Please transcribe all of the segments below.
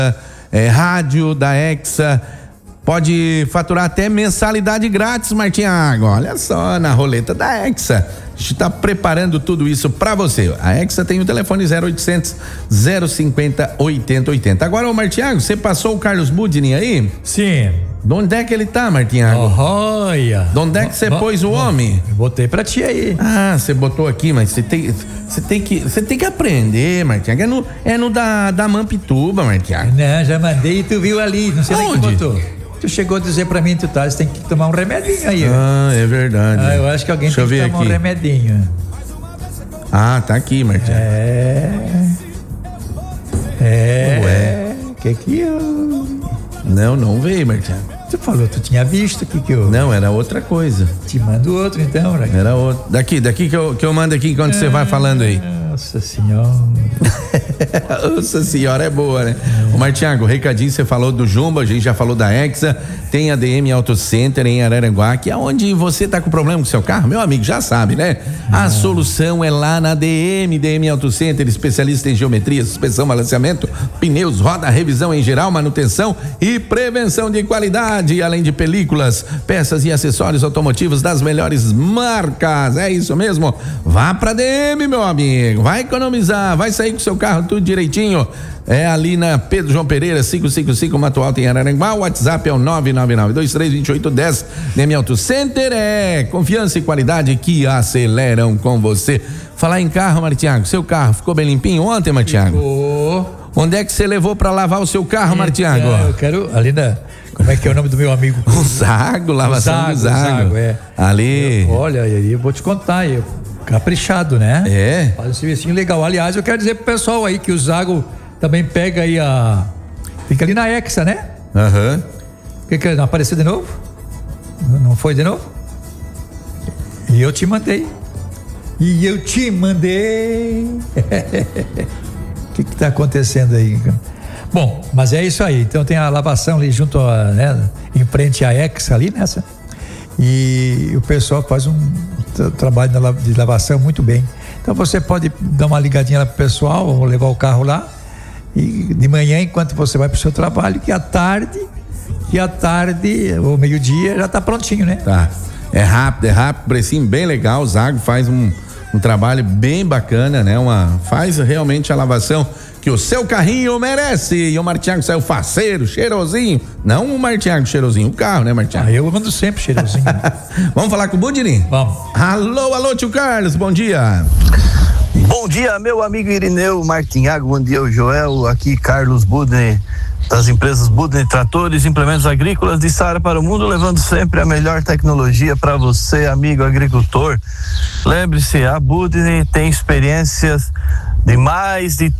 rádio da Hexa. Pode faturar até mensalidade grátis, Martinhago. Olha só, na roleta da Hexa. A gente está preparando tudo isso para você. A Hexa tem o telefone 0800 050 8080. Agora, ô Martinhago, você passou o Carlos Budini aí? Sim. De onde é que ele tá, Martinhago? Olha. De onde é que você pôs o homem? Eu botei pra ti aí. Ah, você botou aqui, mas você tem que aprender, Martinhago. É no da Mampituba, Martinhago. Não, já mandei e tu viu ali. Não sei nem que Onde? botou. Tu chegou a dizer pra mim, você tem que tomar um remedinho aí. Ah, é verdade. Eu acho que alguém Deixa tem que tomar aqui. um remedinho. Ah, tá aqui, Martinhago. Ué. Que eu... Não veio, Martinhago. Tu falou, tu tinha visto que eu... Não, era outra coisa. Te mando outro então, né? Era outro. Daqui que eu mando aqui enquanto você vai falando aí. Nossa senhora. Nossa senhora, é boa, né? Ô Martinhago, recadinho, você falou do Jumbo, a gente já falou da Hexa, tem a DM Auto Center em Araranguá, que é onde você tá com problema com o seu carro, meu amigo, já sabe, né? A solução é lá na DM Auto Center, especialista em geometria, suspensão, balanceamento, pneus, roda, revisão em geral, manutenção e prevenção de qualidade, além de películas, peças e acessórios automotivos das melhores marcas, é isso mesmo? Vá pra DM, meu amigo, vai economizar, vai sair com o seu carro tudo direitinho. É ali na Pedro João Pereira 555 Mato Alto em Araranguá. O WhatsApp é o 999-232810. DM Auto Center é confiança e qualidade que aceleram com você. Falar em carro, Martinhago, seu carro ficou bem limpinho ontem, Martinhago? Ficou. Onde é que você levou pra lavar o seu carro, Martinhago? Eu quero ali na... Como é que é o nome do meu amigo? O Zago, lavação do Zago. É. Ali. Olha, eu vou te contar, caprichado, né? É. Faz um serviço legal. Aliás, eu quero dizer pro pessoal aí que o Zago também pega aí fica ali na Hexa, né? Aham. Que não apareceu de novo? Não foi de novo? E eu te mandei. O que tá acontecendo aí? Bom, mas é isso aí. Então tem a lavação ali junto em frente à Hexa ali nessa. E o pessoal faz um trabalho de lavação muito bem. Então você pode dar uma ligadinha lá pro pessoal ou levar o carro lá e de manhã, enquanto você vai pro seu trabalho, que à tarde ou meio-dia já tá prontinho, né? Tá. É rápido, precinho bem legal. O Zago faz um trabalho bem bacana, né? Faz realmente a lavação que o seu carrinho merece. E o Martinhago saiu faceiro, cheirosinho. Não o Martinhago cheirosinho, o carro, né, Martinhago? Eu mando sempre cheirosinho. Vamos falar com o Budini? Vamos. Alô, tio Carlos, bom dia. Bom dia, meu amigo Irineu Martinhago, bom dia, o Joel, aqui Carlos Budini, das empresas Budini Tratores, Implementos Agrícolas de Saara para o Mundo, levando sempre a melhor tecnologia para você, amigo agricultor. Lembre-se, a Budini tem experiências de mais de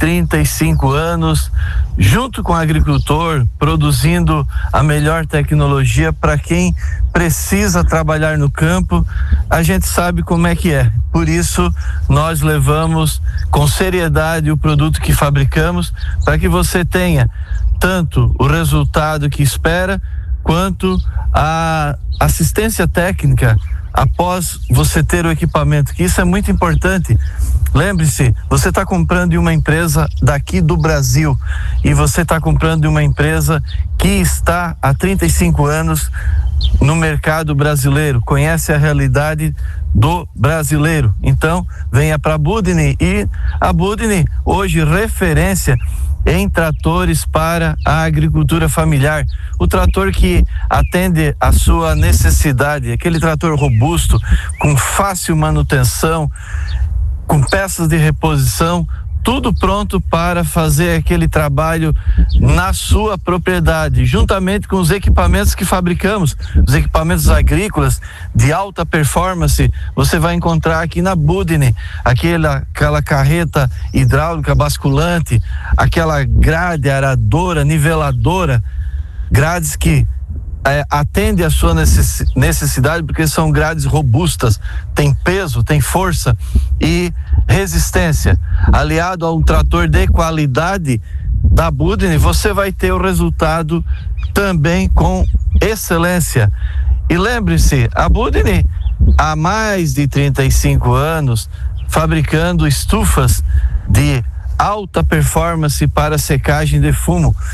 35 anos, junto com o agricultor, produzindo a melhor tecnologia para quem precisa trabalhar no campo. A gente sabe como é que é. Por isso, nós levamos com seriedade o produto que fabricamos para que você tenha tanto o resultado que espera, quanto a assistência técnica após você ter o equipamento, que isso é muito importante. Lembre-se, você está comprando de uma empresa daqui do Brasil e você está comprando de uma empresa que está há 35 anos no mercado brasileiro, conhece a realidade do brasileiro. Então, venha para a Budini, e a Budini hoje referência em tratores para a agricultura familiar, o trator que atende a sua necessidade, aquele trator robusto, com fácil manutenção, com peças de reposição, tudo pronto para fazer aquele trabalho na sua propriedade, juntamente com os equipamentos que fabricamos, os equipamentos agrícolas de alta performance. Você vai encontrar aqui na Budini aquela carreta hidráulica basculante, aquela grade aradora, niveladora, grades que atende a sua necessidade, porque são grades robustas, tem peso, tem força e resistência. Aliado a um trator de qualidade da Budini, você vai ter o resultado também com excelência. E lembre-se, a Budini há mais de 35 anos fabricando estufas de alta performance para secagem de fumo.